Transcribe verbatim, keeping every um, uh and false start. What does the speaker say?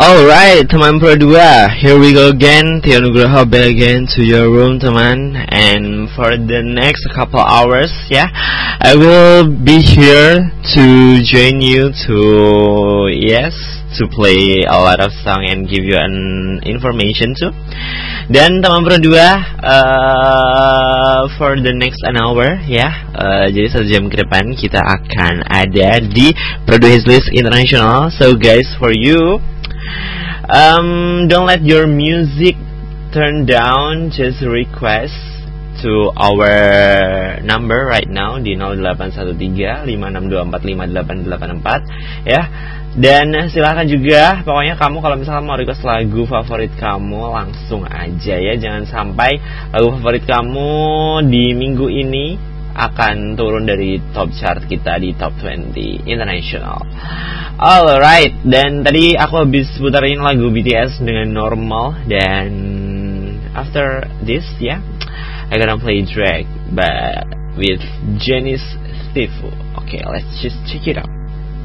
Alright, teman Pro dua, here we go again. Tio Nugroho back again to your room, teman. And for the next couple hours, yeah, I will be here to join you to, yes, to play a lot of song and give you an information too. Dan teman Pro dua, uh, for the next an hour, ya, yeah, uh, jadi satu jam ke depan kita akan ada di Pro dua Hits International. So guys, for you, Um, don't let your music turn down. Just request to our number right now di nol delapan satu tiga lima enam dua empat lima delapan delapan empat ya. Dan silakan juga, pokoknya kamu kalau misalkan mau request lagu favorit kamu langsung aja ya. Jangan sampai lagu favorit kamu di minggu ini akan turun dari top chart kita di top dua puluh international. Alright, dan tadi aku habis putarin lagu B T S dengan Normal. Dan after this, yeah, I gonna play Drag but with Janice Stiefel. Okay, let's just check it out.